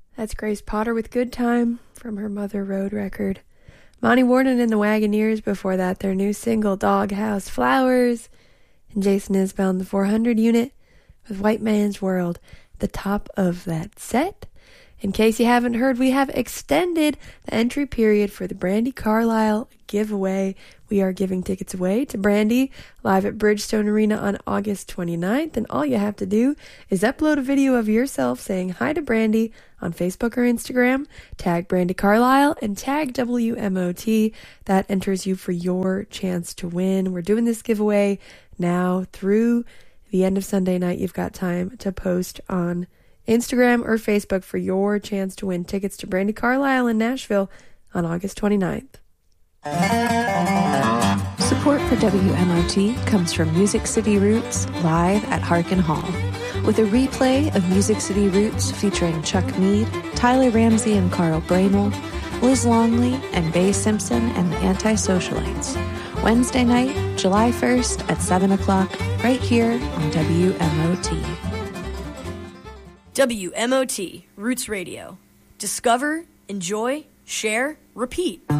That's Grace Potter with Good Time from her Mother Road record. Monty Warden and the Wagoneers before that, their new single Doghouse Flowers. And Jason Isbell and the 400 unit with White Man's World at the top of that set. In case you haven't heard, we have extended the entry period for the Brandi Carlile giveaway. We are giving tickets away to Brandi live at Bridgestone Arena on August 29th, and all you have to do is upload a video of yourself saying hi to Brandi on Facebook or Instagram, tag Brandi Carlile, and tag WMOT. That enters you for your chance to win. We're doing this giveaway now through the end of Sunday night. You've got time to post on Instagram or Facebook for your chance to win tickets to Brandi Carlile in Nashville on August 29th. Support for WMOT comes from Music City Roots live at Harkin Hall, with a replay of Music City Roots featuring Chuck Mead, Tyler Ramsey and Carl Bramel, Liz Longley and Bay Simpson and the Anti-Socialites. Wednesday night, July 1st at 7 o'clock, right here on WMOT. WMOT Roots Radio. Discover, enjoy, share, repeat.